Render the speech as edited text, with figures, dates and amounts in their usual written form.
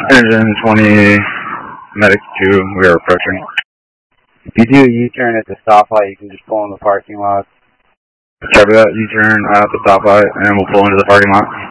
Engine 20, Medic 2, we are approaching. If you do a U-turn at the stoplight, you can just pull in the parking lot. Copy that, U-turn at the stoplight, and we'll pull into the parking lot.